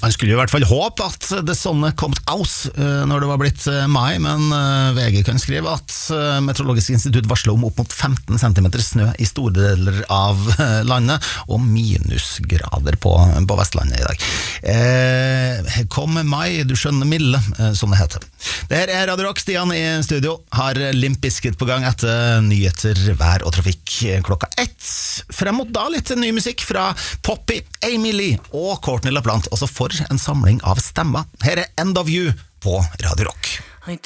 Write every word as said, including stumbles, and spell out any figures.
Man skulle jo i hvert fall håpe at det sånne kom aus når det var blitt mai, men V G kan skrive at Meteorologisk institutt varsler om opp mot femten centimeter snø i store deler av landet, og minusgrader på, på Vestlandet i dag. Eh, kom mai, du skjønner milde, som det heter. Det her er Radio Rock, Stian i studio, har Limp Bizkit på gang etter nyheter, vær og trafikk klokka ett. Frem mot da litt ny musikk fra Poppy, Amy Lee og Courtney LaPlante, også for en samling av stemmer. Her er End of You på Radio Rock.